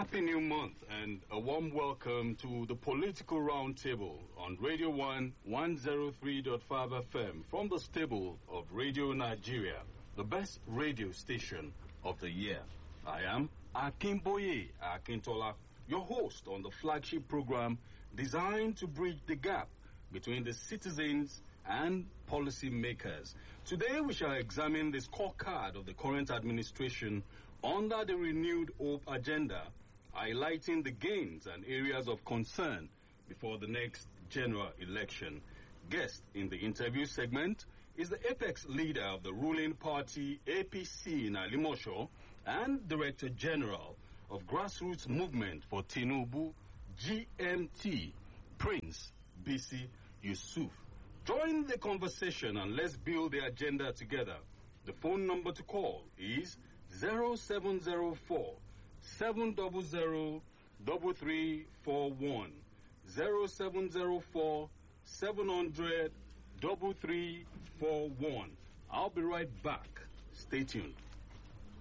Happy New Month and a warm welcome to the Political Roundtable on Radio 1 103.5 FM from the stable of Radio Nigeria, the best radio station of the year. I am Akinboye Akintola, your host on the flagship program designed to bridge the gap between the citizens and policy makers. Today we shall examine the scorecard of the current administration under the renewed Hope agenda, highlighting the gains and areas of concern before the next general election. Guest in the interview segment is the apex leader of the ruling party APC in Alimosho and Director General of Grassroots Movement for Tinubu, GMT, Prince Bisi Yusuf. Join the conversation and let's build the agenda together. The phone number to call is 0704 700 3341, 0704 700 3341. I'll be right back. Stay tuned.